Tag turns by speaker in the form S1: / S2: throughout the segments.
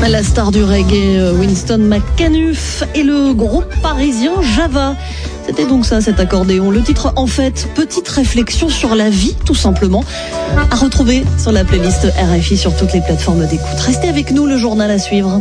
S1: La star du reggae, Winston McCanuff, et le groupe parisien Java. C'était donc ça, cet accordéon. Le titre, en fait, petite réflexion sur la vie, tout simplement, à retrouver sur la playlist RFI sur toutes les plateformes d'écoute. Restez avec nous, le journal à suivre.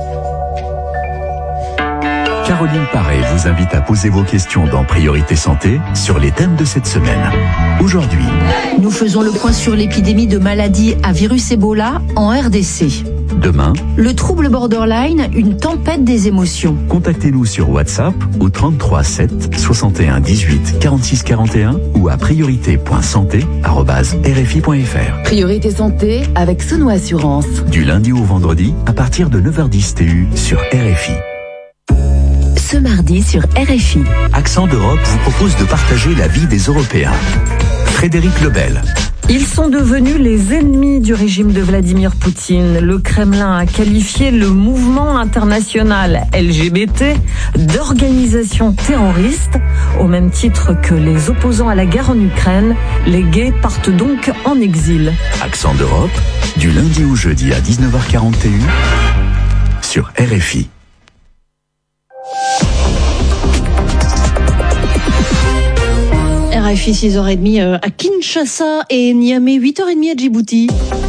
S2: Caroline Paré vous invite à poser vos questions dans Priorité Santé sur les thèmes de cette semaine. Aujourd'hui,
S3: nous faisons le point sur l'épidémie de maladies à virus Ebola en RDC.
S2: Demain,
S3: le trouble borderline, une tempête des émotions.
S2: Contactez-nous sur WhatsApp au 33 7 61 18 46 41 ou à priorité.santé@rfi.fr.
S4: Priorité Santé avec Sono Assurance.
S2: Du lundi au vendredi à partir de 9h10 TU sur RFI.
S4: Ce mardi sur RFI.
S2: Accent d'Europe vous propose de partager la vie des Européens. Frédéric Lebel.
S5: Ils sont devenus les ennemis du régime de Vladimir Poutine. Le Kremlin a qualifié le mouvement international LGBT d'organisation terroriste. Au même titre que les opposants à la guerre en Ukraine, les gays partent donc en exil.
S2: Accent d'Europe, du lundi au jeudi à 19h40 TU sur RFI.
S1: RFI 6h30 à Kinshasa et Niamey 8h30 à Djibouti.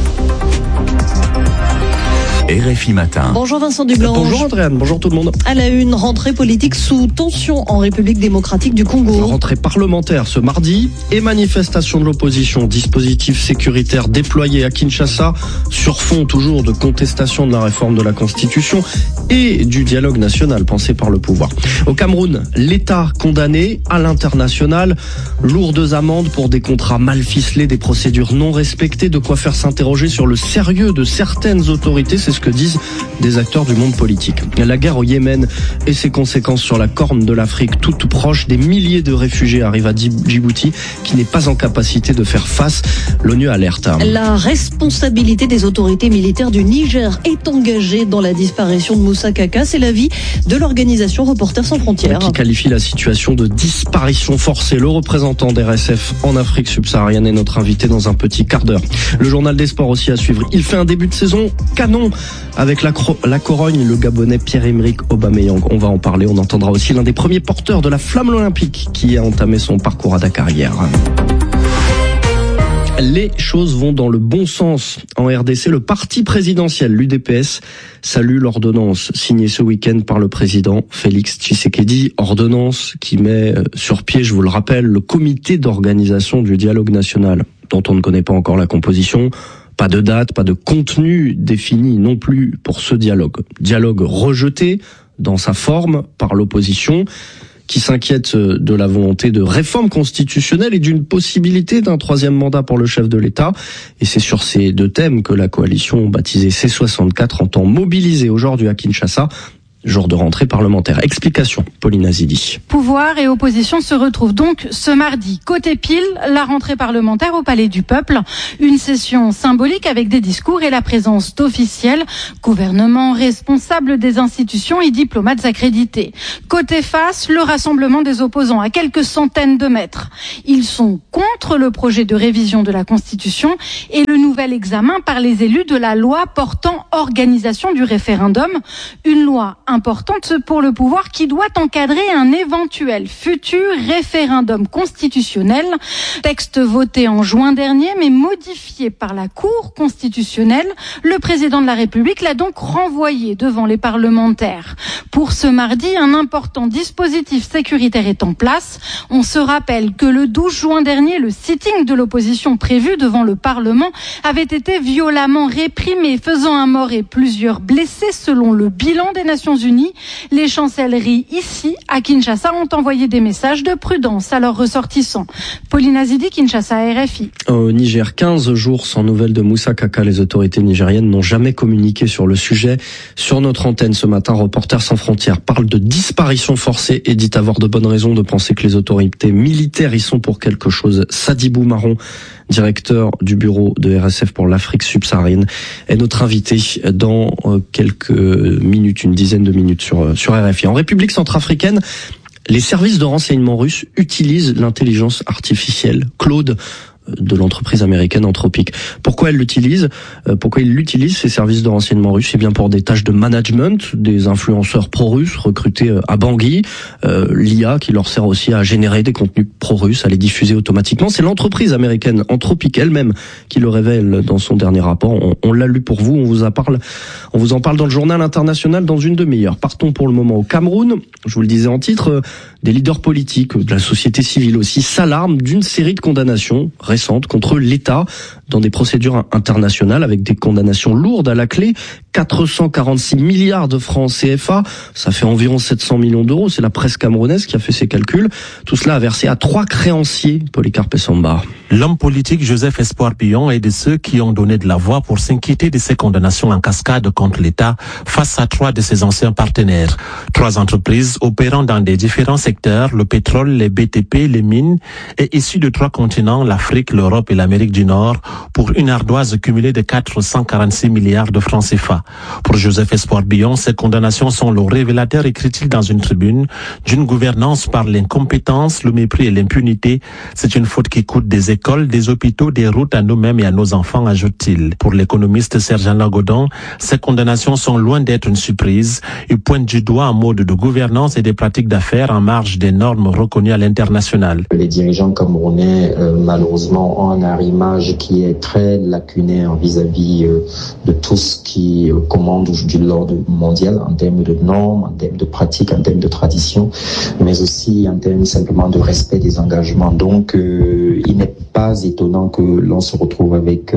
S2: RFI Matin.
S1: Bonjour Vincent Dublanche.
S6: Bonjour Andréane, bonjour tout le monde.
S1: À la une, rentrée politique sous tension en République démocratique du Congo.
S6: Rentrée parlementaire ce mardi et manifestation de l'opposition. Dispositif sécuritaire déployé à Kinshasa sur fond toujours de contestation de la réforme de la Constitution et du dialogue national pensé par le pouvoir. Au Cameroun, l'État condamné à l'international. Lourdes amendes pour des contrats mal ficelés, des procédures non respectées, de quoi faire s'interroger sur le sérieux de certaines autorités. C'est ce que disent des acteurs du monde politique. La guerre au Yémen et ses conséquences sur la corne de l'Afrique toute proche. Des milliers de réfugiés arrivent à Djibouti qui n'est pas en capacité de faire face. L'ONU alerte.
S1: La responsabilité des autorités militaires du Niger est engagée dans la disparition de Moussa Kaka. C'est l'avis de l'organisation Reporters sans frontières.
S6: Qui qualifie la situation de disparition forcée. Le représentant d'RSF en Afrique subsaharienne est notre invité dans un petit quart d'heure. Le journal des sports aussi à suivre. Il fait un début de saison canon avec la Corogne, le Gabonais Pierre-Emerick Aubameyang. On va en parler. On entendra aussi l'un des premiers porteurs de la flamme olympique qui a entamé son parcours à Dakar hier. Les choses vont dans le bon sens. En RDC, le parti présidentiel, l'UDPS, salue l'ordonnance signée ce week-end par le président Félix Tshisekedi. Ordonnance qui met sur pied, je vous le rappelle, le comité d'organisation du dialogue national, dont on ne connaît pas encore la composition. Pas de date, pas de contenu défini non plus pour ce dialogue. Dialogue rejeté dans sa forme par l'opposition, qui s'inquiète de la volonté de réforme constitutionnelle et d'une possibilité d'un troisième mandat pour le chef de l'État. Et c'est sur ces deux thèmes que la coalition baptisée C64 entend mobiliser aujourd'hui à Kinshasa. Jour de rentrée parlementaire. Explication, Pauline Azidi.
S7: Pouvoir et opposition se retrouvent donc ce mardi. Côté pile, la rentrée parlementaire au Palais du Peuple. Une session symbolique avec des discours et la présence d'officiels, gouvernements, responsables des institutions et diplomates accrédités. Côté face, le rassemblement des opposants à quelques centaines de mètres. Ils sont contre le projet de révision de la Constitution et le nouvel examen par les élus de la loi portant organisation du référendum. Une loi importante pour le pouvoir qui doit encadrer un éventuel futur référendum constitutionnel. Texte voté en juin dernier mais modifié par la Cour constitutionnelle. Le président de la République l'a donc renvoyé devant les parlementaires. Pour ce mardi, un important dispositif sécuritaire est en place. On se rappelle que le 12 juin dernier, le sitting de l'opposition prévu devant le Parlement avait été violemment réprimé, faisant un mort et plusieurs blessés selon le bilan des Nations Unies. Les chancelleries ici, à Kinshasa, ont envoyé des messages de prudence à leurs ressortissants. Pauline Azidi, Kinshasa, RFI.
S6: Au Niger, 15 jours sans nouvelles de Moussa Kaka. Les autorités nigériennes n'ont jamais communiqué sur le sujet. Sur notre antenne ce matin, Reporters sans frontières parle de disparition forcée et dit avoir de bonnes raisons de penser que les autorités militaires y sont pour quelque chose. Sadibou Marron, directeur du bureau de RSF pour l'Afrique subsaharienne, est notre invité dans quelques minutes, une dizaine de minutes sur RFI. En République centrafricaine, les services de renseignement russes utilisent l'intelligence artificielle. Claude, de l'entreprise américaine Anthropic. Pourquoi il l'utilise, ces services de renseignement russes? C'est bien pour des tâches de management, des influenceurs pro-russes recrutés à Bangui, l'IA qui leur sert aussi à générer des contenus pro-russes, à les diffuser automatiquement. C'est l'entreprise américaine Anthropic elle-même qui le révèle dans son dernier rapport. On l'a lu pour vous, on vous en parle dans le journal international dans une demi-heure. Partons pour le moment au Cameroun. Je vous le disais en titre, des leaders politiques, de la société civile aussi, s'alarment d'une série de condamnations récentes contre l'État dans des procédures internationales avec des condamnations lourdes à la clé. 446 milliards de francs CFA, ça fait environ 700 millions d'euros, c'est la presse camerounaise qui a fait ces calculs. Tout cela a versé à 3 créanciers, Polycarpe Samba.
S8: L'homme politique Joseph Espoir Billon est de ceux qui ont donné de la voix pour s'inquiéter de ces condamnations en cascade contre l'État face à 3 de ses anciens partenaires. 3 entreprises opérant dans des différents secteurs, le pétrole, les BTP, les mines, et issues de 3 continents, l'Afrique, l'Europe et l'Amérique du Nord, pour une ardoise cumulée de 446 milliards de francs CFA. Pour Joseph Espoir Billon, ces condamnations sont le révélateur, écrit-il dans une tribune, d'une gouvernance par l'incompétence, le mépris et l'impunité. C'est une faute qui coûte des écoles, des hôpitaux, des routes à nous-mêmes et à nos enfants, ajoute-t-il. Pour l'économiste Serge-Alain Lagodon, ces condamnations sont loin d'être une surprise. Il pointe du doigt un mode de gouvernance et des pratiques d'affaires en marge des normes reconnues à l'international.
S9: Les dirigeants camerounais, malheureusement, ont un arrimage qui est très lacunaire vis-à-vis de tout ce qui commande aujourd'hui l'ordre mondial en termes de normes, en termes de pratiques, en termes de traditions, mais aussi en termes simplement de respect des engagements. Donc, il n'est pas étonnant que l'on se retrouve avec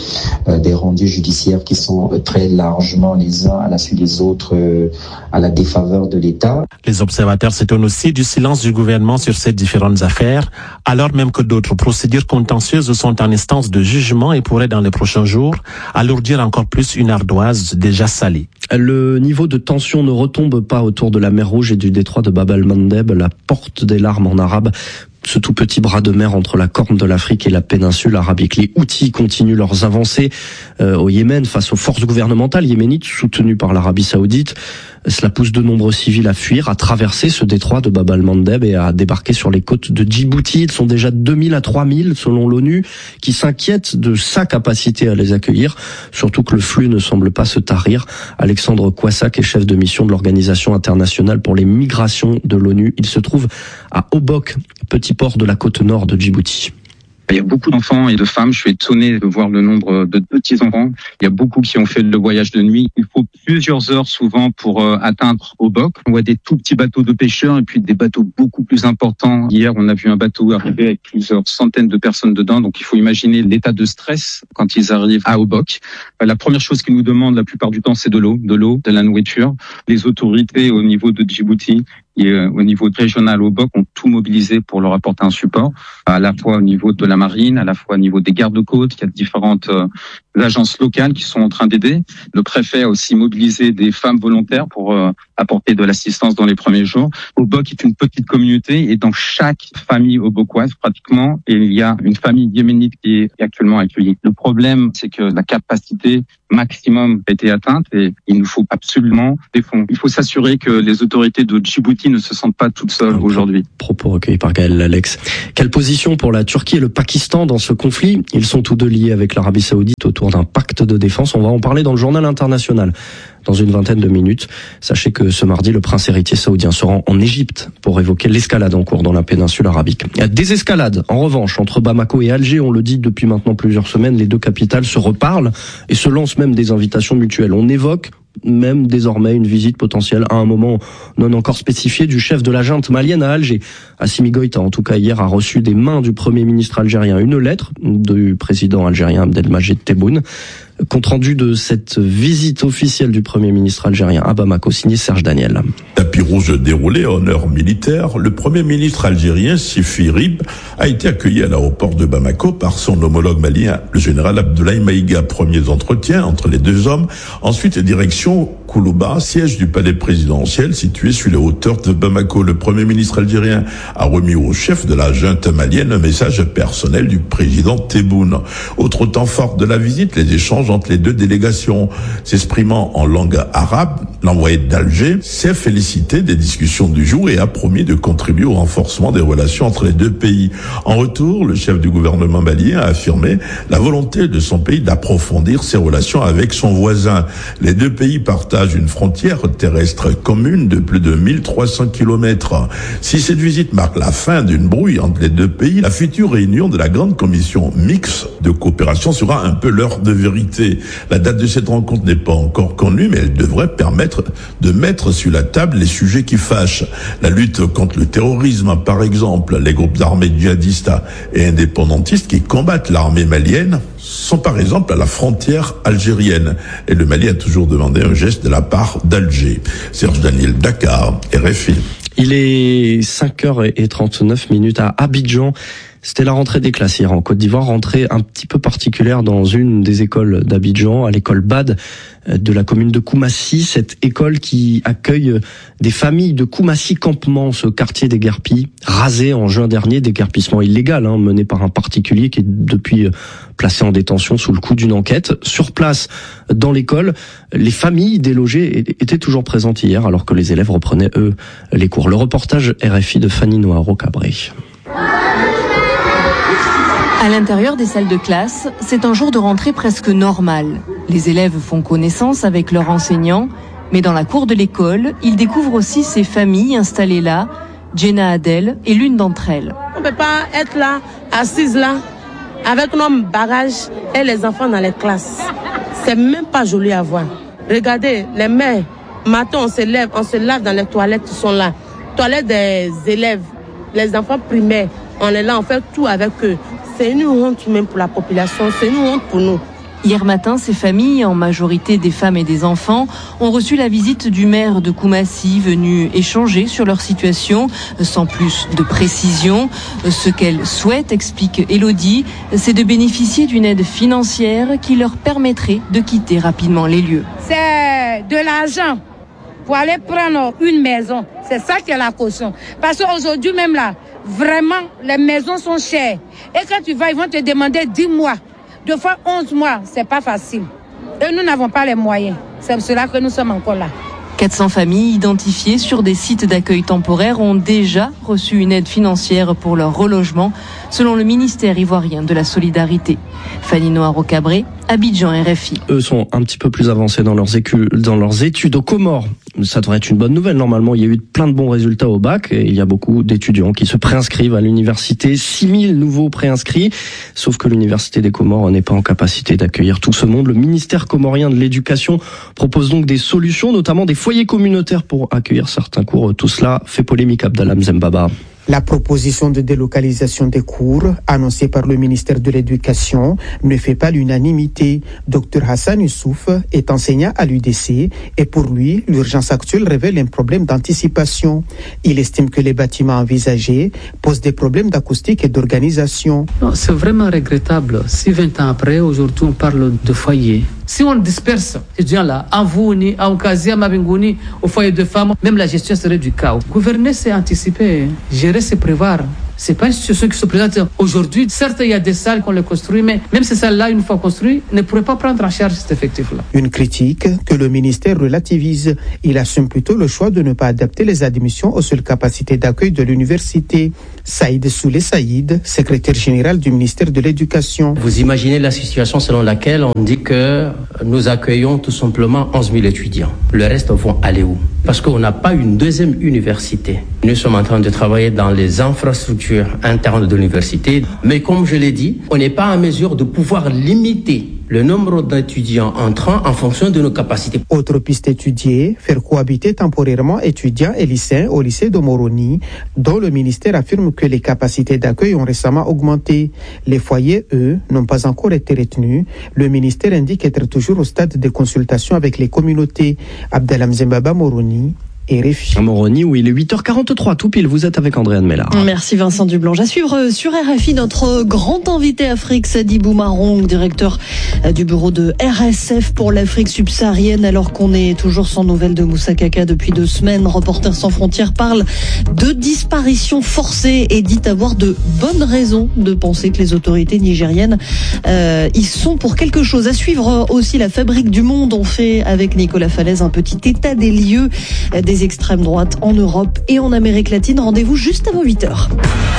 S9: des rendus judiciaires qui sont très largement les uns à la suite des autres à la défaveur de l'État.
S8: Les observateurs s'étonnent aussi du silence du gouvernement sur ces différentes affaires, alors même que d'autres procédures contentieuses sont en instance de jugement et pourraient dans les prochains jours alourdir encore plus une ardoise déjà salée.
S6: Le niveau de tension ne retombe pas autour de la mer Rouge et du détroit de Bab el-Mandeb, la porte des larmes en arabe. Ce tout petit bras de mer entre la Corne de l'Afrique et la péninsule arabique. Les Houthis continuent leurs avancées au Yémen face aux forces gouvernementales yéménites soutenues par l'Arabie Saoudite. Cela pousse de nombreux civils à fuir, à traverser ce détroit de Bab el-Mandeb et à débarquer sur les côtes de Djibouti. Ils sont déjà 2000 à 3000 selon l'ONU, qui s'inquiète de sa capacité à les accueillir, surtout que le flux ne semble pas se tarir. Alexandre Kouassak est chef de mission de l'Organisation internationale pour les migrations de l'ONU. Il se trouve à Obok, petit port de la côte nord de Djibouti.
S10: Il y a beaucoup d'enfants et de femmes. Je suis étonné de voir le nombre de petits-enfants. Il y a beaucoup qui ont fait le voyage de nuit. Il faut plusieurs heures souvent pour atteindre Obok. On voit des tout petits bateaux de pêcheurs et puis des bateaux beaucoup plus importants. Hier, on a vu un bateau arriver avec plusieurs centaines de personnes dedans. Donc, il faut imaginer l'état de stress quand ils arrivent à Obok. La première chose qu'ils nous demandent la plupart du temps, c'est de l'eau, de la nourriture. Les autorités au niveau de Djibouti et au niveau régional au Obok ont tout mobilisé pour leur apporter un support, à la fois au niveau de la marine, à la fois au niveau des gardes-côtes. Il y a différentes agences locales qui sont en train d'aider. Le préfet a aussi mobilisé des femmes volontaires pour apporter de l'assistance dans les premiers jours. Obok est une petite communauté et dans chaque famille obokoise, pratiquement, il y a une famille yéménite qui est actuellement accueillie. Le problème, c'est que la capacité maximum a été atteinte et il nous faut absolument des fonds. Il faut s'assurer que les autorités de Djibouti ne se sentent pas toutes seules aujourd'hui.
S6: Propos recueillis par Gaël Alex. Quelle position pour la Turquie et le Pakistan dans ce conflit? Ils sont tous deux liés avec l'Arabie Saoudite autour d'un pacte de défense. On va en parler dans le journal international dans une vingtaine de minutes. Sachez que ce mardi, le prince héritier saoudien se rend en Égypte pour évoquer l'escalade en cours dans la péninsule arabique. Il y a des escalades, en revanche, entre Bamako et Alger. On le dit depuis maintenant plusieurs semaines, les deux capitales se reparlent et se lancent même des invitations mutuelles. On évoque même désormais une visite potentielle à un moment non encore spécifié du chef de la junte malienne à Alger. Assimi Goïta, en tout cas hier, a reçu des mains du Premier ministre algérien une lettre du président algérien Abdelmadjid Tebboune. Compte rendu de cette visite officielle du Premier ministre algérien à Bamako, signé Serge Daniel.
S11: Tapis rouge déroulé en heure militaire, le Premier ministre algérien Sifi Rib a été accueilli à l'aéroport de Bamako par son homologue malien, le général Abdoulaye Maïga. Premiers entretiens entre les deux hommes, ensuite direction Koulouba, siège du palais présidentiel situé sur les hauteurs de Bamako. Le Premier ministre algérien a remis au chef de la junte malienne un message personnel du président Tebboune. Autre temps fort de la visite, les échanges entre les deux délégations. S'exprimant en langue arabe, l'envoyé d'Alger s'est félicité félicité des discussions du jour et a promis de contribuer au renforcement des relations entre les deux pays. En retour, le chef du gouvernement malien a affirmé la volonté de son pays d'approfondir ses relations avec son voisin. Les deux pays partagent une frontière terrestre commune de plus de 1300 kilomètres. Si cette visite marque la fin d'une brouille entre les deux pays, la future réunion de la grande commission mixte de coopération sera un peu l'heure de vérité. La date de cette rencontre n'est pas encore connue, mais elle devrait permettre de mettre sur la table les sujets qui fâchent. La lutte contre le terrorisme, par exemple, les groupes d'armées djihadistes et indépendantistes qui combattent l'armée malienne sont par exemple à la frontière algérienne. Et le Mali a toujours demandé un geste de la part d'Alger. Serge Daniel, Dakar, RFI.
S6: Il est 5h39 à Abidjan. C'était la rentrée des classes hier en Côte d'Ivoire, rentrée un petit peu particulière dans une des écoles d'Abidjan, à l'école BAD de la commune de Koumassi, cette école qui accueille des familles de Koumassi Campement, ce quartier des Guerpis, rasé en juin dernier, déguerpissement illégal mené par un particulier qui est depuis placé en détention sous le coup d'une enquête. Sur place, dans l'école, les familles délogées étaient toujours présentes hier alors que les élèves reprenaient, eux, les cours. Le reportage RFI de Fanny Noiro-Cabré.
S3: À l'intérieur des salles de classe, c'est un jour de rentrée presque normal. Les élèves font connaissance avec leurs enseignants, mais dans la cour de l'école, ils découvrent aussi ces familles installées là. Jenna Adel est l'une d'entre elles.
S12: On ne peut pas être là, assise là, avec nos bagages et les enfants dans les classes. C'est même pas joli à voir. Regardez, les mères, matin on se lave dans les toilettes qui sont là. Toilettes des élèves, les enfants primaires, on est là, on fait tout avec eux. C'est une honte même pour la population, c'est une honte pour nous.
S3: Hier matin, ces familles, en majorité des femmes et des enfants, ont reçu la visite du maire de Koumassi, venu échanger sur leur situation, sans plus de précision. Ce qu'elles souhaitent, explique Elodie, c'est de bénéficier d'une aide financière qui leur permettrait de quitter rapidement les lieux.
S13: C'est de l'argent pour aller prendre une maison. C'est ça qui est la caution. Parce qu'aujourd'hui même là, vraiment, les maisons sont chères. Et quand tu vas, ils vont te demander 10 mois. 2 fois 11 mois, c'est pas facile. Et nous n'avons pas les moyens. C'est pour cela que nous sommes encore là.
S3: 400 familles identifiées sur des sites d'accueil temporaire ont déjà reçu une aide financière pour leur relogement, selon le ministère ivoirien de la Solidarité. Fanny Noiro-Cabré, Abidjan, RFI.
S6: Eux sont un petit peu plus avancés dans leurs études aux Comores. Ça devrait être une bonne nouvelle. Normalement, il y a eu plein de bons résultats au bac et il y a beaucoup d'étudiants qui se préinscrivent à l'université. 6000 nouveaux préinscrits. Sauf que l'université des Comores n'est pas en capacité d'accueillir tout ce monde. Le ministère comorien de l'Éducation propose donc des solutions, notamment des foyers communautaires pour accueillir certains cours. Tout cela fait polémique, Abdallah Mzembaba.
S14: La proposition de délocalisation des cours annoncée par le ministère de l'Éducation ne fait pas l'unanimité. Dr Hassan Youssouf est enseignant à l'UDC et pour lui, l'urgence actuelle révèle un problème d'anticipation. Il estime que les bâtiments envisagés posent des problèmes d'acoustique et d'organisation.
S15: C'est vraiment regrettable. Si 20 ans après, aujourd'hui, on parle de foyer. Si on disperse ces étudiants-là, à Vouni, à Okazi, à Mabingouni, au foyer de femmes, même la gestion serait du chaos. Gouverner, c'est anticiper. Gérer, c'est prévoir. C'est pas une situation qui se présente aujourd'hui. Certes, il y a des salles qu'on les construit, mais même ces salles-là, une fois construites, ne pourraient pas prendre en charge cet effectif-là.
S14: Une critique que le ministère relativise. Il assume plutôt le choix de ne pas adapter les admissions aux seules capacités d'accueil de l'université. Saïd Soulé Saïd, secrétaire général du ministère de l'Éducation.
S16: Vous imaginez la situation selon laquelle on dit que nous accueillons tout simplement 11 000 étudiants. Le reste vont aller où? Parce qu'on n'a pas une deuxième université. Nous sommes en train de travailler dans les infrastructures internes de l'université. Mais comme je l'ai dit, on n'est pas en mesure de pouvoir limiter le nombre d'étudiants entrants en fonction de nos capacités.
S14: Autre piste étudiée, faire cohabiter temporairement étudiants et lycéens au lycée de Moroni, dont le ministère affirme que les capacités d'accueil ont récemment augmenté. Les foyers, eux, n'ont pas encore été retenus. Le ministère indique être toujours au stade de consultation avec les communautés. Abdallah Mzembaba, Moroni.
S6: À Moroni, où il est 8h43, tout pile, vous êtes avec Andréane Mellard.
S1: Merci Vincent Dublanche. À suivre sur RFI, notre grand invité Afrique, Sadibou Marong, directeur du bureau de RSF pour l'Afrique subsaharienne, alors qu'on est toujours sans nouvelles de Moussa Kaka depuis 2 semaines. Reporters sans frontières parle de disparition forcée et dit avoir de bonnes raisons de penser que les autorités nigériennes y sont pour quelque chose. À suivre aussi la Fabrique du Monde. On fait avec Nicolas Falaise un petit état des lieux des les extrêmes droites en Europe et en Amérique latine. Rendez-vous juste avant 8h.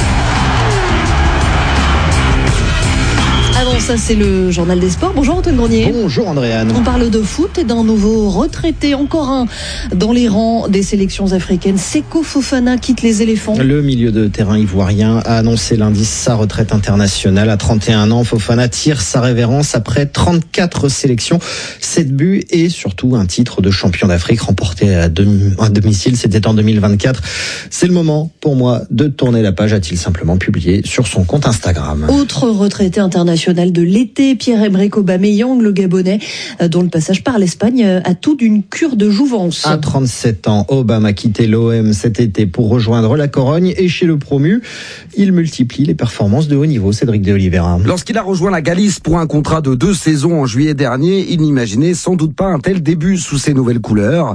S1: Avant ça, c'est le journal des sports. Bonjour Antoine Grenier.
S17: Bonjour Andréane.
S1: On parle de foot et d'un nouveau retraité, encore un, dans les rangs des sélections africaines. Seko Fofana quitte les éléphants.
S17: Le milieu de terrain ivoirien a annoncé lundi sa retraite internationale. À 31 ans, Fofana tire sa révérence après 34 sélections, 7 buts et surtout un titre de champion d'Afrique remporté à domicile. C'était en 2024. C'est le moment pour moi de tourner la page, a-t-il simplement publié sur son compte Instagram.
S1: Autre retraité international de l'été, Pierre-Emerick Aubameyang, le Gabonais, dont le passage par l'Espagne a tout d'une cure de jouvence.
S17: À 37 ans, Aubame a quitté l'OM cet été pour rejoindre la Corogne et chez le promu, il multiplie les performances de haut niveau. Cédric de Oliveira.
S18: Lorsqu'il a rejoint la Galice pour un contrat de 2 saisons en juillet dernier, il n'imaginait sans doute pas un tel début sous ses nouvelles couleurs.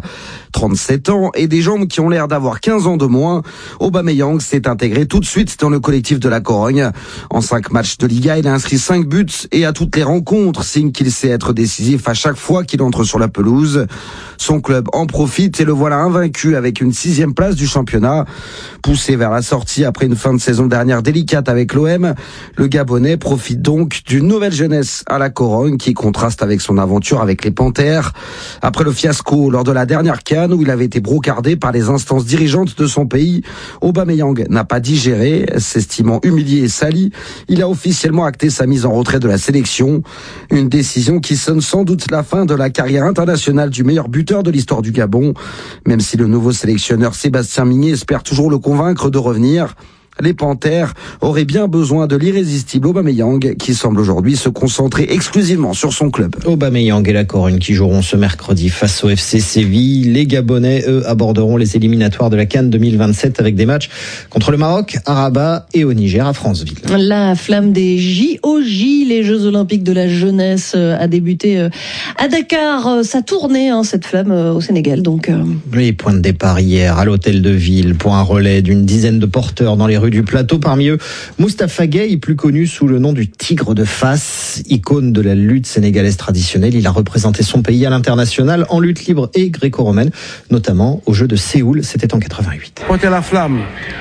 S18: 37 ans et des jambes qui ont l'air d'avoir 15 ans de moins, Aubameyang s'est intégré tout de suite dans le collectif de la Corogne. En 5 matchs de Liga, il a inscrit 5 buts et à toutes les rencontres, signe qu'il sait être décisif à chaque fois qu'il entre sur la pelouse. Son club en profite et le voilà invaincu avec une 6e place du championnat. Poussé vers la sortie après une fin de saison dernière délicate avec l'OM, le Gabonais profite donc d'une nouvelle jeunesse à la Corogne qui contraste avec son aventure avec les Panthères. Après le fiasco lors de la dernière CAN où il avait été brocardé par les instances dirigeantes de son pays, Aubameyang n'a pas digéré, s'estimant humilié et sali. Il a officiellement acté sa mise en retrait de la sélection. Une décision qui sonne sans doute la fin de la carrière internationale du meilleur buteur de l'histoire du Gabon. Même si le nouveau sélectionneur Sébastien Migné espère toujours le convaincre de revenir, les Panthères auraient bien besoin de l'irrésistible Aubameyang qui semble aujourd'hui se concentrer exclusivement sur son club.
S17: Aubameyang et la Corogne qui joueront ce mercredi face au FC Séville. Les Gabonais, eux, aborderont les éliminatoires de la CAN 2027 avec des matchs contre le Maroc, à Rabat et au Niger, à Franceville.
S1: La flamme des JOJ, les Jeux Olympiques de la jeunesse, a débuté à Dakar. Ça tournait, cette flamme au Sénégal. Donc,
S17: Les points de départ hier à l'hôtel de ville pour un relais d'une dizaine de porteurs dans les rues du plateau. Parmi eux, Moustapha Gueye, plus connu sous le nom du Tigre de Fass, icône de la lutte sénégalaise traditionnelle. Il a représenté son pays à l'international en lutte libre et gréco-romaine, notamment aux Jeux de Séoul. C'était en 88.
S19: Porter la flamme,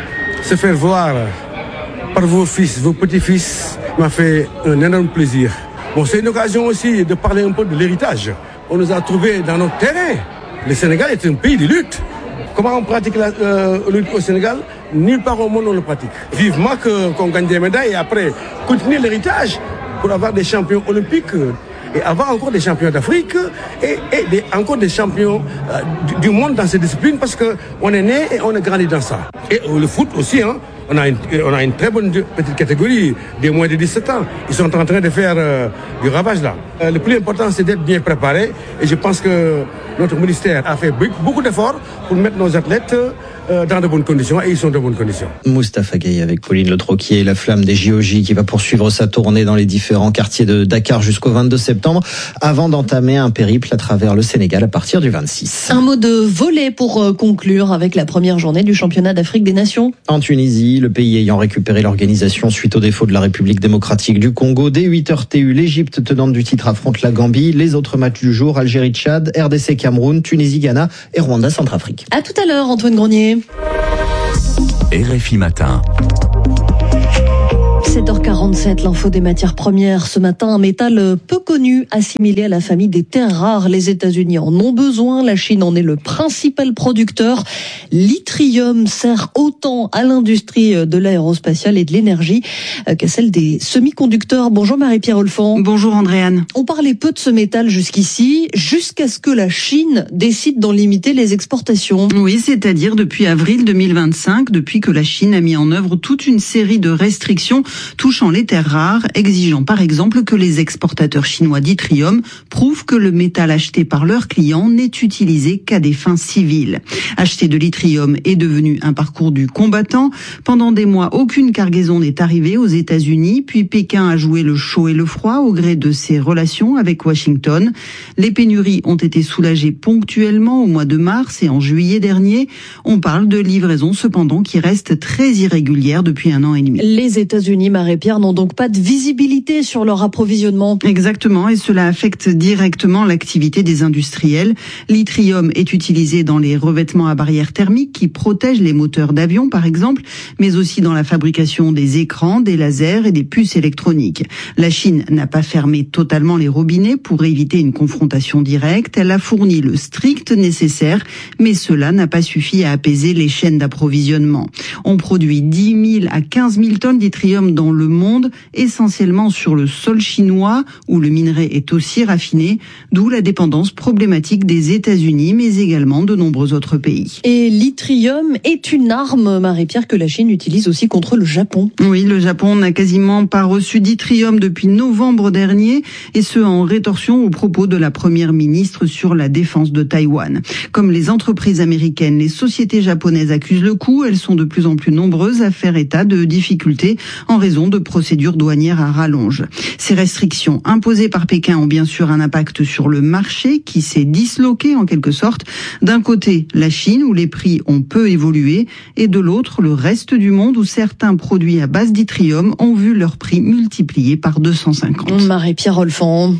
S19: se faire voir par vos fils, vos petits-fils, m'a fait un énorme plaisir. Bon, c'est une occasion aussi de parler un peu de l'héritage. On nous a trouvés dans notre terrain. Le Sénégal est un pays de lutte. Comment on pratique la lutte au Sénégal? Nulle part au monde on le pratique. Vivement qu'on gagne des médailles et après continuer l'héritage pour avoir des champions olympiques et avoir encore des champions d'Afrique et encore des champions du monde dans ces disciplines parce qu'on est né et on est grandi dans ça. Et le foot aussi, on a une très bonne petite catégorie des moins de 17 ans. Ils sont en train de faire du ravage là. Le plus important c'est d'être bien préparé et je pense que notre ministère a fait beaucoup d'efforts pour mettre nos athlètes dans de bonnes conditions et ils sont de bonnes conditions.
S17: Moustapha Gueye avec Pauline Le Troquier, la flamme des JOJ qui va poursuivre sa tournée dans les différents quartiers de Dakar jusqu'au 22 septembre avant d'entamer un périple à travers le Sénégal à partir du 26.
S1: Un mot de volley pour conclure avec la première journée du championnat d'Afrique des Nations.
S17: En Tunisie, le pays ayant récupéré l'organisation suite au défaut de la République démocratique du Congo, dès 8h TU, l'Égypte tenante du titre affronte la Gambie. Les autres matchs du jour, Algérie-Tchad, RDC-Cameroun, Tunisie-Ghana et Rwanda-Centrafrique.
S1: À tout à l'heure, Antoine Grenier.
S2: RFI Matin.
S1: 7h47, l'info des matières premières. Ce matin, un métal peu connu, assimilé à la famille des terres rares. Les États-Unis en ont besoin. La Chine en est le principal producteur. L'yttrium sert autant à l'industrie de l'aérospatiale et de l'énergie qu'à celle des semi-conducteurs. Bonjour Marie-Pierre Olfan.
S20: Bonjour Andréane.
S1: On parlait peu de ce métal jusqu'ici, jusqu'à ce que la Chine décide d'en limiter les exportations.
S20: Oui, c'est-à-dire depuis avril 2025, depuis que la Chine a mis en œuvre toute une série de restrictions touchant les terres rares, exigeant par exemple que les exportateurs chinois d'yttrium prouvent que le métal acheté par leurs clients n'est utilisé qu'à des fins civiles. Acheter de l'yttrium est devenu un parcours du combattant. Pendant des mois, aucune cargaison n'est arrivée aux États-Unis, puis Pékin a joué le chaud et le froid au gré de ses relations avec Washington. Les pénuries ont été soulagées ponctuellement au mois de mars et en juillet dernier. On parle de livraisons cependant qui restent très irrégulières depuis 1 an et demi.
S1: Les États-Unis Marie-Pierre, n'ont donc pas de visibilité sur leur approvisionnement.
S20: Exactement, et cela affecte directement l'activité des industriels. L'yttrium est utilisé dans les revêtements à barrière thermique qui protègent les moteurs d'avion, par exemple, mais aussi dans la fabrication des écrans, des lasers et des puces électroniques. La Chine n'a pas fermé totalement les robinets pour éviter une confrontation directe. Elle a fourni le strict nécessaire, mais cela n'a pas suffi à apaiser les chaînes d'approvisionnement. On produit 10 000 à 15 000 tonnes d'yttrium dans le monde, essentiellement sur le sol chinois, où le minerai est aussi raffiné, d'où la dépendance problématique des États-Unis, mais également de nombreux autres pays.
S1: Et l'yttrium est une arme, Marie-Pierre, que la Chine utilise aussi contre le Japon.
S20: Oui, le Japon n'a quasiment pas reçu d'yttrium depuis novembre dernier, et ce en rétorsion aux propos de la première ministre sur la défense de Taïwan. Comme les entreprises américaines, les sociétés japonaises accusent le coup. Elles sont de plus en plus nombreuses à faire état de difficultés en raison de procédures douanières à rallonge. Ces restrictions imposées par Pékin ont bien sûr un impact sur le marché qui s'est disloqué en quelque sorte. D'un côté, la Chine où les prix ont peu évolué et de l'autre, le reste du monde où certains produits à base d'yttrium ont vu leur prix multiplié par 250.
S1: Marie-Pierre Olfan.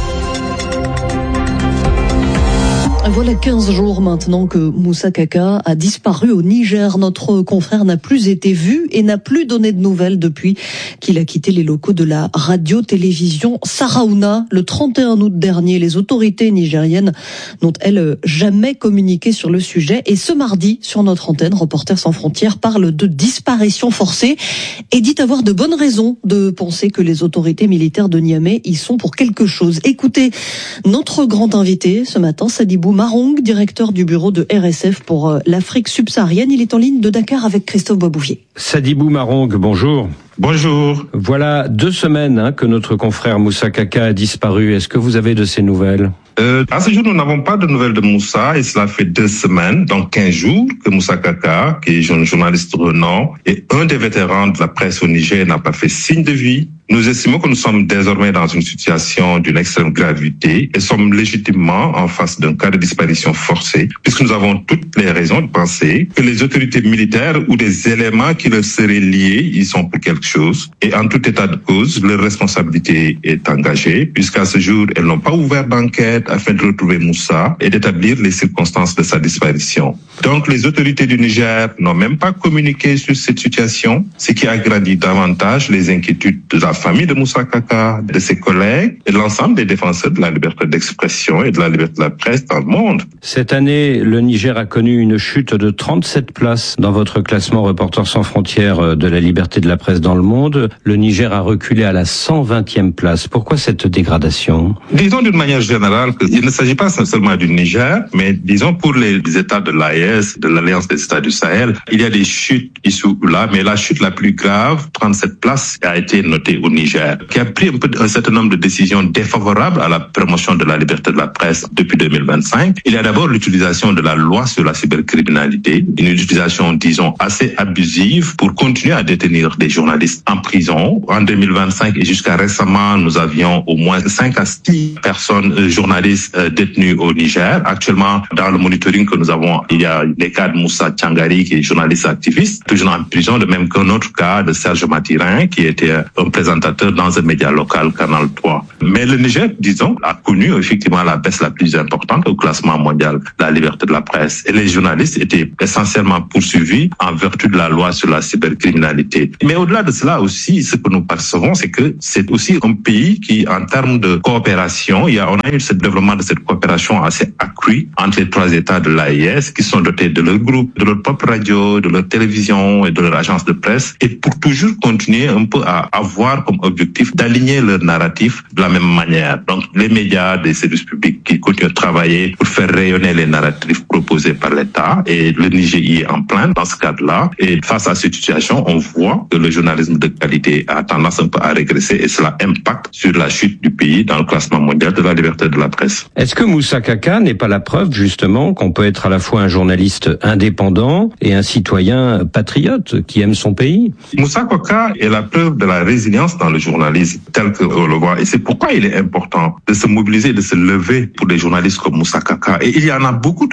S1: Voilà 15 jours maintenant que Moussa Kaka a disparu au Niger. Notre confrère n'a plus été vu et n'a plus donné de nouvelles depuis qu'il a quitté les locaux de la radio-télévision Saraouna le 31 août dernier. Les autorités nigériennes n'ont, elles, jamais communiqué sur le sujet. Et ce mardi, sur notre antenne, Reporters sans frontières parle de disparition forcée et dit avoir de bonnes raisons de penser que les autorités militaires de Niamey y sont pour quelque chose. Écoutez, notre grand invité ce matin, Sadibou Marong, directeur du bureau de RSF pour l'Afrique subsaharienne. Il est en ligne de Dakar avec Christophe Boisbouvier.
S6: Sadibou Marong, bonjour.
S21: Bonjour.
S6: Voilà 2 semaines que notre confrère Moussa Kaka a disparu. Est-ce que vous avez de ces nouvelles ?
S21: À ce jour, nous n'avons pas de nouvelles de Moussa et cela fait 2 semaines, donc 15 jours, que Moussa Kaka, qui est un journaliste renom et un des vétérans de la presse au Niger, n'a pas fait signe de vie. Nous estimons que nous sommes désormais dans une situation d'une extrême gravité et sommes légitimement en face d'un cas de disparition forcée, puisque nous avons toutes les raisons de penser que les autorités militaires ou des éléments qui leur seraient liés y sont pour quelque chose. Et en tout état de cause, leur responsabilité est engagée, puisqu'à ce jour, elles n'ont pas ouvert d'enquête afin de retrouver Moussa et d'établir les circonstances de sa disparition. Donc les autorités du Niger n'ont même pas communiqué sur cette situation, ce qui agrandit davantage les inquiétudes de la famille de Moussa Kaka, de ses collègues et de l'ensemble des défenseurs de la liberté d'expression et de la liberté de la presse dans le monde.
S6: Cette année, le Niger a connu une chute de 37 places dans votre classement Reporters sans frontières de la liberté de la presse dans le monde. Le Niger a reculé à la 120e place. Pourquoi cette dégradation ?
S21: Disons d'une manière générale qu'il ne s'agit pas seulement du Niger, mais disons pour les États de l'AES, de l'Alliance des États du Sahel, il y a des chutes ici ou là, mais la chute la plus grave, 37 places, a été notée au Niger, qui a pris un certain nombre de décisions défavorables à la promotion de la liberté de la presse depuis 2025. Il y a d'abord l'utilisation de la loi sur la cybercriminalité, une utilisation, disons, assez abusive pour continuer à détenir des journalistes en prison. En 2025 et jusqu'à récemment, nous avions au moins 5 à 6 personnes, journalistes détenues au Niger. Actuellement, dans le monitoring que nous avons, il y a les cas de Moussa Tchangari, qui est journaliste activiste, toujours en prison, de même qu'un autre cas de Serge Matirin, qui était un présentateur dans un média local, Canal 3. Mais le Niger, disons, a connu effectivement la baisse la plus importante au classement mondial de la liberté de la presse. Et les journalistes étaient essentiellement poursuivis en vertu de la loi sur la cybercriminalité. Mais au-delà de cela aussi, ce que nous percevons, c'est que c'est aussi un pays qui, en termes de coopération, on a eu ce développement de cette coopération assez accrue entre les 3 États de l'AES qui sont dotés de leur groupe, de leur propre radio, de leur télévision et de leur agence de presse, et pour toujours continuer un peu à avoir comme objectif d'aligner leur narratif de la même manière. Donc les médias, des services publics qui continuent de travailler pour faire rayonner les narratifs proposés par l'État, et le Niger y est en plein dans ce cadre-là. Et face à cette situation, on voit que le journalisme de qualité a tendance un peu à régresser et cela impacte sur la chute du pays dans le classement mondial de la liberté de la presse.
S6: Est-ce que Moussa Kaka n'est pas la preuve justement qu'on peut être à la fois un journaliste indépendant et un citoyen patriote qui aime son pays ?
S21: Moussa Kaka est la preuve de la résilience dans le journalisme tel qu'on le voit, et c'est pourquoi il est important de se mobiliser, de se lever pour des journalistes comme Moussa Kaka. Et il y en a beaucoup d'autres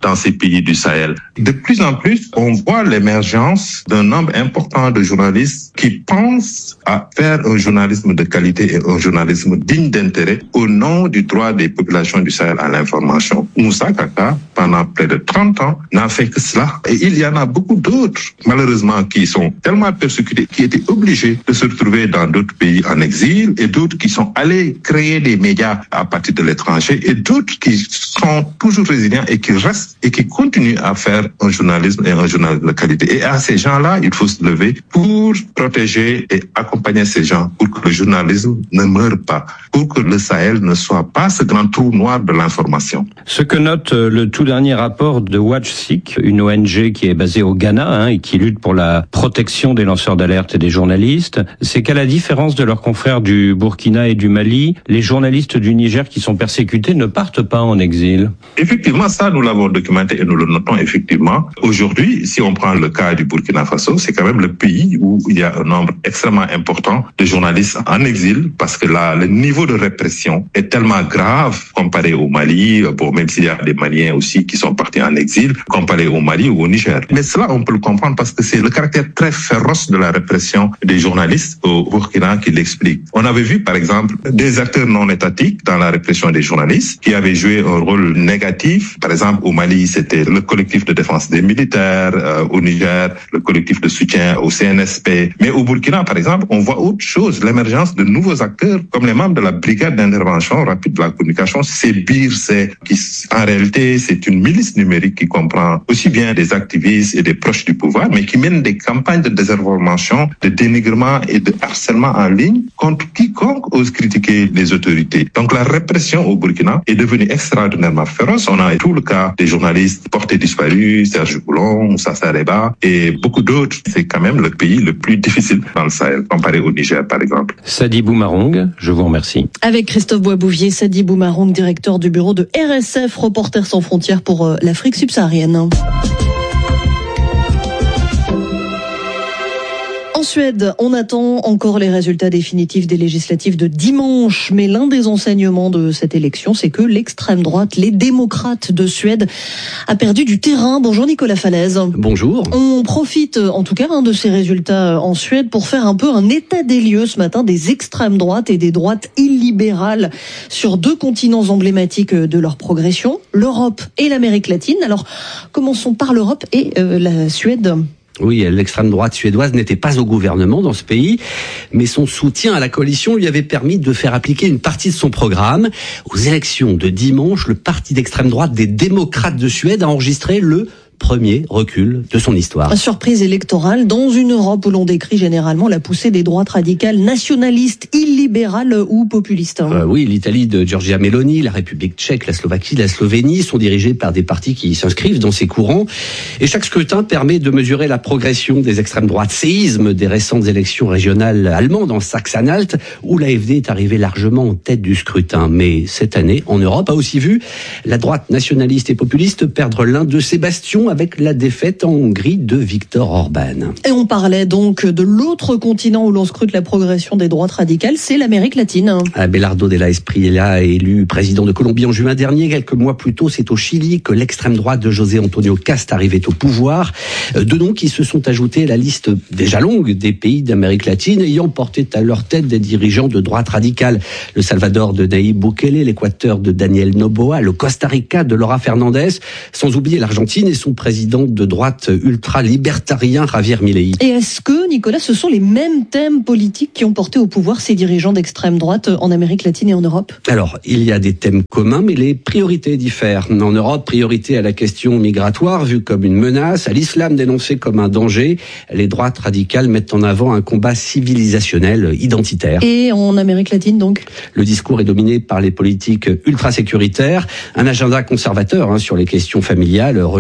S21: dans ces pays du Sahel. De plus en plus, on voit l'émergence d'un nombre important de journalistes qui pensent à faire un journalisme de qualité et un journalisme digne d'intérêt au nom du droit des populations du Sahel à l'information. Moussa Kaka, pendant près de 30 ans, n'a fait que cela. Et il y en a beaucoup d'autres, malheureusement, qui sont tellement persécutés, qui étaient obligés de se retrouver dans d'autres pays en exil, et d'autres qui sont allés créer des médias à partir de l'étranger, et d'autres qui sont toujours résilients et qui restent et qui continuent à faire un journalisme et un journalisme de qualité. Et à ces gens-là, il faut se lever pour protéger et accompagner ces gens pour que le journalisme ne meure pas, pour que le Sahel ne soit pas ce grand trou noir de l'information.
S4: Ce que note le tout dernier rapport de WatchSeek, une ONG qui est basée au Ghana et qui lutte pour la protection des lanceurs d'alerte et des journalistes, c'est qu'à la différence de leurs confrères du Burkina et du Mali, les journalistes du Niger qui sont persécutés ne partent pas en exil.
S21: Effectivement, ça, nous l'avons documenté et nous le notons effectivement. Aujourd'hui, si on prend le cas du Burkina Faso, c'est quand même le pays où il y a un nombre extrêmement important de journalistes en exil, parce que là, le niveau de répression est tellement grave comparé au Mali, bon, même s'il y a des Maliens aussi qui sont partis en exil, comparé au Mali ou au Niger. Mais cela, on peut le comprendre parce que c'est le caractère très féroce de la répression des journalistes au Burkina qui l'explique. On avait vu, par exemple, des acteurs non étatiques dans la répression des journalistes qui avaient joué un rôle négatif. Par exemple, au Mali, c'était le collectif de défense des militaires, au Niger, le collectif de soutien au CNSP. Mais au Burkina, par exemple, on voit autre chose, l'émergence de nouveaux acteurs comme les membres de la brigade d'intervention rapide de la communication, c'est BIRC, qui en réalité c'est une milice numérique qui comprend aussi bien des activistes et des proches du pouvoir, mais qui mène des campagnes de désinformation, de dénigrement et de harcèlement en ligne contre quiconque ose critiquer les autorités. Donc la répression au Burkina est devenue extraordinairement féroce. On a tout le cas des journalistes portés disparus, Serge Boulon, Moussa Sareba et beaucoup d'autres. C'est quand même le pays le plus difficile dans le Sahel, comparé au Niger par exemple.
S4: Sadi Boumarong, je vous remercie.
S1: Avec Christophe Boisbouvier, Sadi Boumarong, directeur du bureau de RSF, Reporters sans frontières pour l'Afrique subsaharienne. En Suède, on attend encore les résultats définitifs des législatives de dimanche. Mais l'un des enseignements de cette élection, c'est que l'extrême droite, les démocrates de Suède, a perdu du terrain. Bonjour Nicolas Falaise.
S22: Bonjour.
S1: On profite en tout cas de ces résultats en Suède pour faire un peu un état des lieux ce matin des extrêmes droites et des droites illibérales sur deux continents emblématiques de leur progression, l'Europe et l'Amérique latine. Alors, commençons par l'Europe et la Suède.
S22: Oui, l'extrême droite suédoise n'était pas au gouvernement dans ce pays, mais son soutien à la coalition lui avait permis de faire appliquer une partie de son programme. Aux élections de dimanche, le parti d'extrême droite des démocrates de Suède a enregistré le premier recul de son histoire.
S1: Surprise électorale dans une Europe où l'on décrit généralement la poussée des droites radicales nationalistes, illibérales ou populistes.
S22: Oui, l'Italie de Giorgia Meloni, la République tchèque, la Slovaquie, la Slovénie sont dirigées par des partis qui s'inscrivent dans ces courants. Et chaque scrutin permet de mesurer la progression des extrêmes droites. Séisme des récentes élections régionales allemandes en Saxe-Anhalt, où l'AfD est arrivée largement en tête du scrutin. Mais cette année, en Europe, a aussi vu la droite nationaliste et populiste perdre l'un de ses bastions avec la défaite en Hongrie de Viktor Orban.
S1: Et on parlait donc de l'autre continent où l'on scrute la progression des droites radicales, c'est l'Amérique latine.
S22: Abelardo de la Espriella, élu président de Colombie en juin dernier. Quelques mois plus tôt, c'est au Chili que l'extrême droite de José Antonio Cast arrivait au pouvoir. Deux noms qui se sont ajoutés à la liste déjà longue des pays d'Amérique latine ayant porté à leur tête des dirigeants de droite radicale. Le Salvador de Nayib Bukele, l'Équateur de Daniel Noboa, le Costa Rica de Laura Fernandez, sans oublier l'Argentine et son président de droite ultra-libertarien Javier Milei.
S1: Et est-ce que, Nicolas, ce sont les mêmes thèmes politiques qui ont porté au pouvoir ces dirigeants d'extrême droite en Amérique latine et en Europe ?
S22: Alors, il y a des thèmes communs, mais les priorités diffèrent. En Europe, priorité à la question migratoire, vue comme une menace, à l'islam dénoncé comme un danger. Les droites radicales mettent en avant un combat civilisationnel identitaire.
S1: Et en Amérique latine, donc ?
S22: Le discours est dominé par les politiques ultra-sécuritaires, un agenda conservateur sur les questions familiales, rejet du féminisme,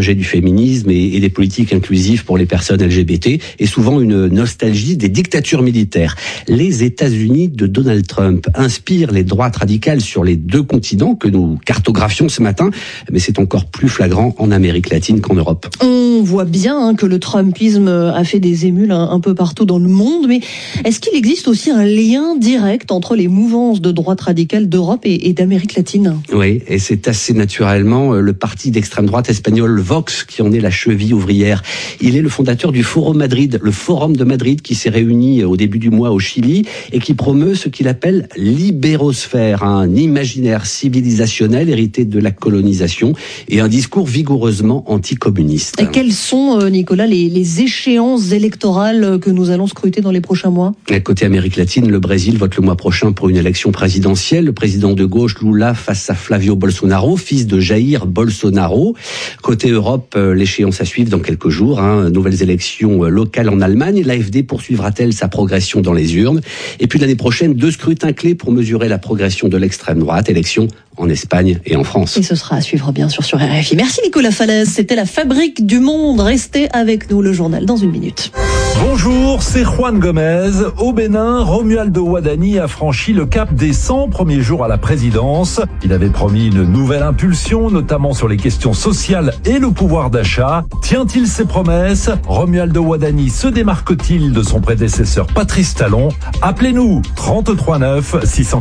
S22: féminisme et des politiques inclusives pour les personnes LGBT, et souvent une nostalgie des dictatures militaires. Les États-Unis de Donald Trump inspirent les droites radicales sur les deux continents que nous cartographions ce matin, mais c'est encore plus flagrant en Amérique latine qu'en Europe.
S1: On voit bien que le trumpisme a fait des émules un peu partout dans le monde, mais est-ce qu'il existe aussi un lien direct entre les mouvances de droite radicale d'Europe et d'Amérique latine?
S22: Oui, et c'est assez naturellement le parti d'extrême droite espagnol Vox qui en est la cheville ouvrière. Il est le fondateur du Forum Madrid, le Forum de Madrid qui s'est réuni au début du mois au Chili et qui promeut ce qu'il appelle l'ibérosphère, un imaginaire civilisationnel hérité de la colonisation et un discours vigoureusement anticommuniste.
S1: Et quelles sont, Nicolas, les échéances électorales que nous allons scruter dans les prochains mois?
S22: Côté Amérique latine, le Brésil vote le mois prochain pour une élection présidentielle. Le président de gauche, Lula, face à Flavio Bolsonaro, fils de Jair Bolsonaro. Côté Europe, l'échéance à suivre dans quelques jours. Nouvelles élections locales en Allemagne. L'AfD poursuivra-t-elle sa progression dans les urnes? Et puis l'année prochaine, 2 scrutins clés pour mesurer la progression de l'extrême droite. Élections en Espagne et en France.
S1: Et ce sera à suivre bien sûr sur RFI. Merci Nicolas Falaise, c'était la Fabrique du Monde. Restez avec nous, le journal dans une minute.
S5: Bonjour, c'est Juan Gomez. Au Bénin, Romualdo Wadani a franchi le cap des 100 premiers jours à la présidence. Il avait promis une nouvelle impulsion, notamment sur les questions sociales et le pouvoir d'achat. Tient-il ses promesses? Romualdo Wadani se démarque-t-il de son prédécesseur Patrice Talon? Appelez-nous 33 9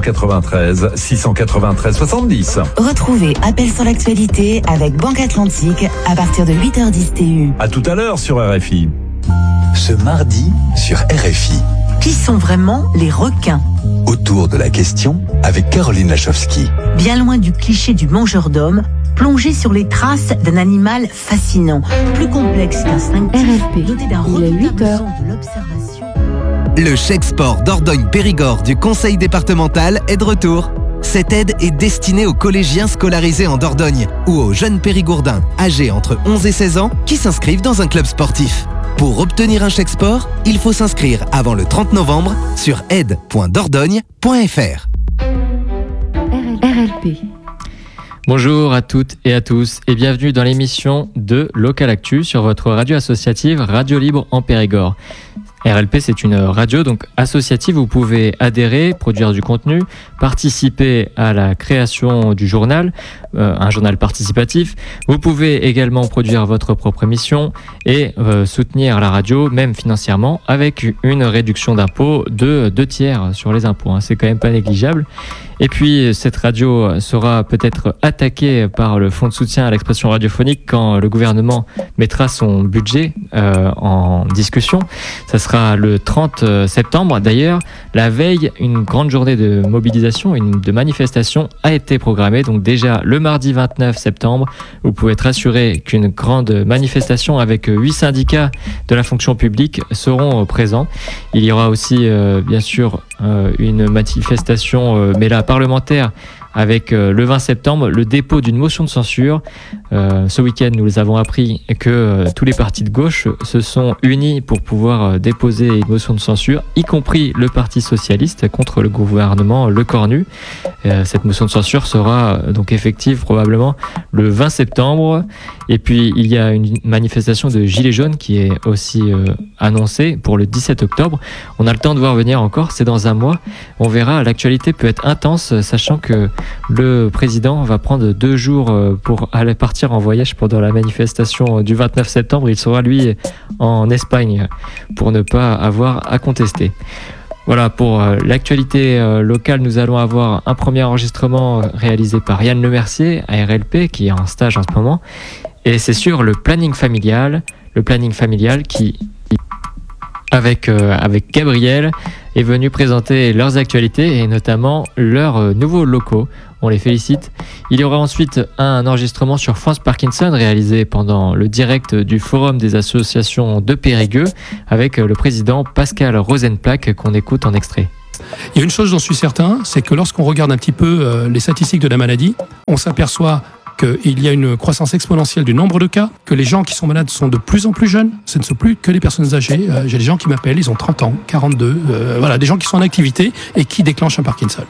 S5: 693 693 70.
S7: Retrouvez Appel sur l'actualité avec Banque Atlantique à partir de 8h10 TU.
S5: À tout à l'heure sur RFI.
S2: Ce mardi sur RFI.
S7: Qui sont vraiment les requins?
S2: Autour de la question avec Caroline Lachowski.
S7: Bien loin du cliché du mangeur d'hommes, plongé sur les traces d'un animal fascinant, plus complexe qu'un sphincter, doté d'un redoutable sens de l'observation.
S23: Le chèque sport Dordogne-Périgord du Conseil départemental est de retour. Cette aide est destinée aux collégiens scolarisés en Dordogne ou aux jeunes périgourdins âgés entre 11 et 16 ans qui s'inscrivent dans un club sportif. Pour obtenir un chèque sport, il faut s'inscrire avant le 30 novembre sur aide.dordogne.fr.
S24: RLP. Bonjour à toutes et à tous et bienvenue dans l'émission de Local Actu sur votre radio associative Radio Libre en Périgord. RLP, c'est une radio donc associative. Vous pouvez adhérer, produire du contenu, participer à la création du journal, un journal participatif. Vous pouvez également produire votre propre émission et soutenir la radio, même financièrement, avec une réduction d'impôt de 2/3 sur les impôts. C'est quand même pas négligeable. Et puis, cette radio sera peut-être attaquée par le Fonds de soutien à l'expression radiophonique quand le gouvernement mettra son budget en discussion. Ça sera le 30 septembre. D'ailleurs, la veille, une grande journée de mobilisation, de manifestation a été programmée. Donc déjà, le mardi 29 septembre, vous pouvez être assuré qu'une grande manifestation avec 8 syndicats de la fonction publique seront présents. Il y aura aussi, bien sûr, une manifestation, mais là, parlementaire, avec le 20 septembre, le dépôt d'une motion de censure. Ce week-end, nous avons appris que tous les partis de gauche se sont unis pour pouvoir déposer une motion de censure, y compris le Parti socialiste contre le gouvernement Lecornu. Cette motion de censure sera donc effective probablement le 20 septembre. Et puis, il y a une manifestation de Gilets jaunes qui est aussi annoncée pour le 17 octobre. On a le temps de voir venir encore, c'est dans un mois. On verra, l'actualité peut être intense, sachant que le président va prendre 2 jours pour aller partir en voyage pendant la manifestation du 29 septembre. Il sera, lui, en Espagne pour ne pas avoir à contester. Voilà, pour l'actualité locale, nous allons avoir un premier enregistrement réalisé par Yann Lemercier à RLP, qui est en stage en ce moment. Et c'est sur le planning familial qui, avec Gabriel, est venu présenter leurs actualités et notamment leurs nouveaux locaux. On les félicite. Il y aura ensuite un enregistrement sur France Parkinson réalisé pendant le direct du Forum des associations de Périgueux avec le président Pascal Rosenplack qu'on écoute en extrait.
S25: Il y a une chose dont je suis certain, c'est que lorsqu'on regarde un petit peu les statistiques de la maladie, on s'aperçoit qu'il y a une croissance exponentielle du nombre de cas, que les gens qui sont malades sont de plus en plus jeunes, ce ne sont plus que les personnes âgées. J'ai des gens qui m'appellent, ils ont 30 ans, 42, voilà, des gens qui sont en activité et qui déclenchent un Parkinson.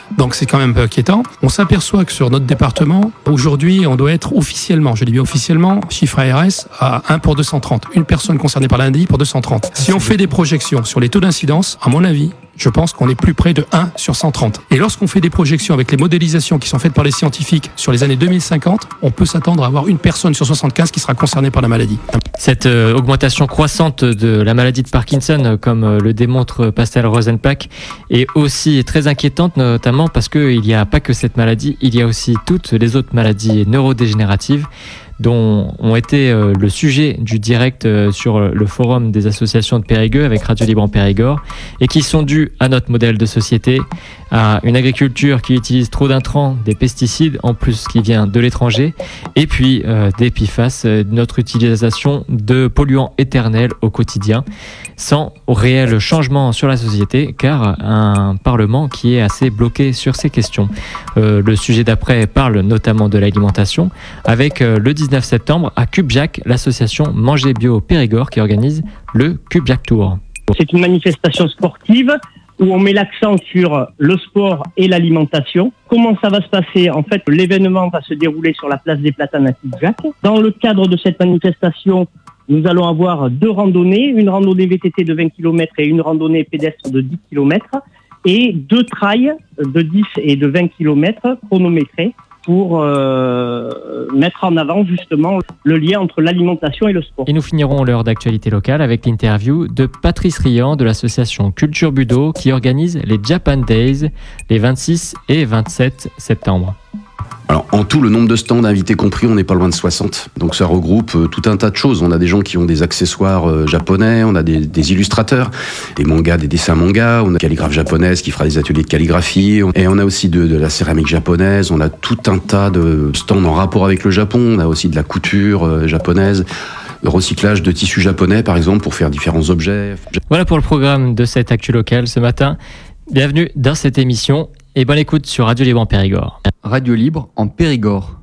S25: Donc c'est quand même un peu inquiétant. On s'aperçoit que sur notre département, aujourd'hui, on doit être officiellement, je dis bien officiellement, chiffre ARS, à 1 pour 230. Une personne concernée par l'ANDI pour 230. Si on fait des projections sur les taux d'incidence, à mon avis, je pense qu'on est plus près de 1 sur 130. Et lorsqu'on fait des projections avec les modélisations qui sont faites par les scientifiques sur les années 2050, on peut s'attendre à avoir une personne sur 75 qui sera concernée par la maladie.
S24: Cette augmentation croissante de la maladie de Parkinson, comme le démontre Pascal Rosenpach, est aussi très inquiétante, notamment parce qu'il n'y a pas que cette maladie, il y a aussi toutes les autres maladies neurodégénératives dont ont été le sujet du direct sur le forum des associations de Périgueux avec Radio Libre en Périgord et qui sont dues à notre modèle de société, à une agriculture qui utilise trop d'intrants, des pesticides en plus qui vient de l'étranger et puis des PFAS, notre utilisation de polluants éternels au quotidien sans réel changement sur la société car un Parlement qui est assez bloqué sur ces questions. Le sujet d'après parle notamment de l'alimentation avec le 19 septembre à Cubjac, l'association Manger Bio Périgord qui organise le Cubjac Tour.
S8: C'est une manifestation sportive où on met l'accent sur le sport et l'alimentation. Comment ça va se passer? En fait, l'événement va se dérouler sur la place des Platanes à Cubjac. Dans le cadre de cette manifestation, nous allons avoir 2 randonnées, une randonnée VTT de 20 km et une randonnée pédestre de 10 km et 2 trails de 10 et de 20 km chronométrés pour mettre en avant justement le lien entre l'alimentation et le sport.
S24: Et nous finirons l'heure d'actualité locale avec l'interview de Patrice Riant de l'association Culture Budo qui organise les Japan Days les 26 et 27 septembre.
S9: Alors, en tout, le nombre de stands invités compris, on n'est pas loin de 60. Donc ça regroupe tout un tas de choses. On a des gens qui ont des accessoires japonais, on a des illustrateurs, des mangas, des dessins mangas, on a une calligraphe japonaise qui fera des ateliers de calligraphie, et on a aussi de la céramique japonaise, on a tout un tas de stands en rapport avec le Japon, on a aussi de la couture japonaise, le recyclage de tissus japonais par exemple pour faire différents objets.
S24: Voilà pour le programme de cette Actu Locale ce matin. Bienvenue dans cette émission et bonne écoute sur Radio Libre en Périgord.
S10: Radio Libre en Périgord.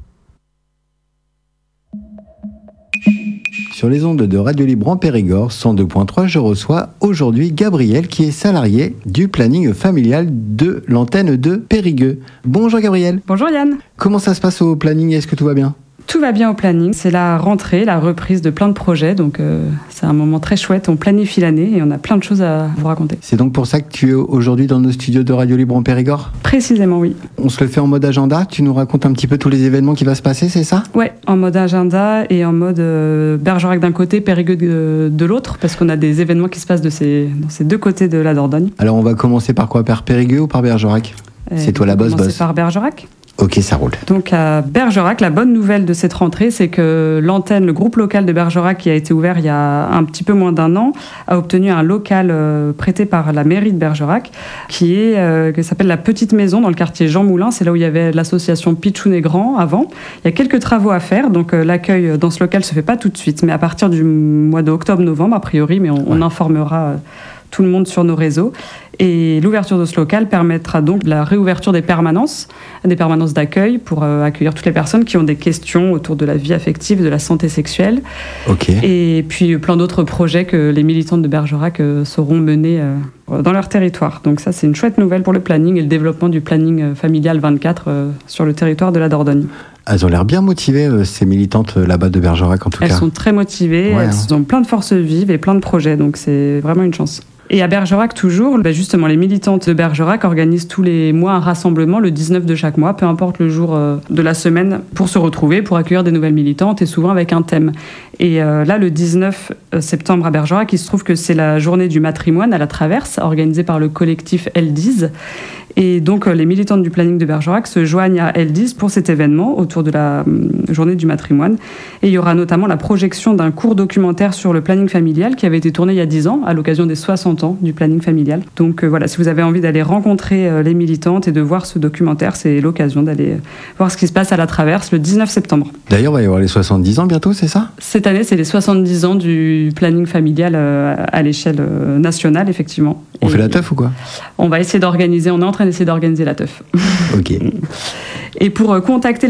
S11: Sur les ondes de Radio Libre en Périgord, 102.3, je reçois aujourd'hui Gabriel qui est salarié du planning familial de l'antenne de Périgueux. Bonjour Gabriel.
S12: Bonjour Yann.
S11: Comment ça se passe au planning? Est-ce que tout va bien?
S12: Tout va bien au planning, c'est la rentrée, la reprise de plein de projets, donc c'est un moment très chouette, on planifie l'année et on a plein de choses à vous raconter.
S11: C'est donc pour ça que tu es aujourd'hui dans nos studios de Radio Libre en Périgord?
S12: Précisément, oui.
S11: On se le fait en mode agenda, tu nous racontes un petit peu tous les événements qui vont se passer, c'est ça?
S12: Ouais, en mode agenda et en mode Bergerac d'un côté, Périgueux de l'autre, parce qu'on a des événements qui se passent dans ces 2 côtés de la Dordogne.
S11: Alors on va commencer par quoi? Par Périgueux ou par Bergerac? C'est toi la boss.
S12: On va commencer par Bergerac.
S11: Ok, ça roule.
S12: Donc à Bergerac, la bonne nouvelle de cette rentrée, c'est que l'antenne, le groupe local de Bergerac, qui a été ouvert il y a un petit peu moins d'1 an, a obtenu un local prêté par la mairie de Bergerac, qui s'appelle la Petite Maison dans le quartier Jean Moulin. C'est là où il y avait l'association Pichoun et Grand avant. Il y a quelques travaux à faire, donc l'accueil dans ce local se fait pas tout de suite, mais à partir du mois d'octobre-novembre a priori, mais on informera tout le monde sur nos réseaux. Et l'ouverture de ce local permettra donc la réouverture des permanences d'accueil pour accueillir toutes les personnes qui ont des questions autour de la vie affective, de la santé sexuelle.
S11: Okay.
S12: Et puis plein d'autres projets que les militantes de Bergerac sauront mener dans leur territoire. Donc ça, c'est une chouette nouvelle pour le planning et le développement du planning familial 24 sur le territoire de la Dordogne.
S11: Elles ont l'air bien motivées, ces militantes là-bas de Bergerac en tout cas.
S12: Elles sont très motivées, elles ont plein de forces vives et plein de projets, donc c'est vraiment une chance. Et à Bergerac toujours, justement, les militantes de Bergerac organisent tous les mois un rassemblement le 19 de chaque mois, peu importe le jour de la semaine, pour se retrouver, pour accueillir des nouvelles militantes et souvent avec un thème. Et là, le 19 septembre à Bergerac, il se trouve que c'est la journée du matrimoine à la Traverse, organisée par le collectif L10. Et donc, les militantes du planning de Bergerac se joignent à L10 pour cet événement autour de la journée du matrimoine. Et il y aura notamment la projection d'un court documentaire sur le planning familial qui avait été tourné il y a 10 ans, à l'occasion des 60 ans du planning familial. Donc voilà, si vous avez envie d'aller rencontrer les militantes et de voir ce documentaire, c'est l'occasion d'aller voir ce qui se passe à la Traverse le 19 septembre.
S11: D'ailleurs, il va y avoir les 70 ans bientôt, c'est ça?
S12: Cette année, c'est les 70 ans du planning familial à l'échelle nationale, effectivement.
S11: On fait la teuf ou quoi?
S12: On va essayer d'organiser, on est en train d'essayer d'organiser la teuf.
S11: Ok.
S12: Et pour contacter